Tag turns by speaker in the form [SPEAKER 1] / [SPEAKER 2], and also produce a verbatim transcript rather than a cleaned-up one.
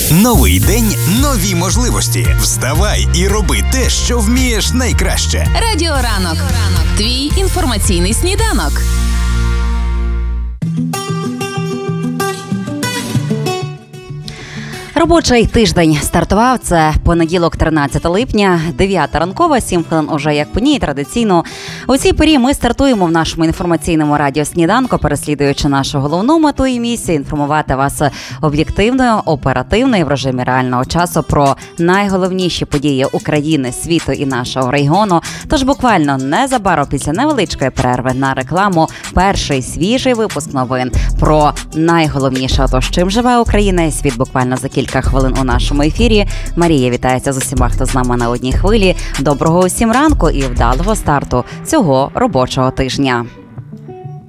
[SPEAKER 1] Новий день, нові можливості. Вставай і роби те, що вмієш найкраще.
[SPEAKER 2] Радіо Ранок. Твій інформаційний сніданок.
[SPEAKER 3] Робочий тиждень стартував. Це понеділок, тринадцяте липня, дев'ята ранкова, сім хвилин уже як по ній. Традиційно у цій порі ми стартуємо в нашому інформаційному радіосніданку, переслідуючи нашу головну мету і місію – інформувати вас об'єктивно, оперативно і в режимі реального часу про найголовніші події України, світу і нашого регіону. Тож буквально незабаром після невеличкої перерви на рекламу перший свіжий випуск новин про найголовніше. Тож чим живе Україна і світ буквально за кілька хвилин у нашому ефірі. Марія вітається з усіма, хто з нами на одній хвилі. Доброго усім ранку і вдалого старту цього робочого тижня.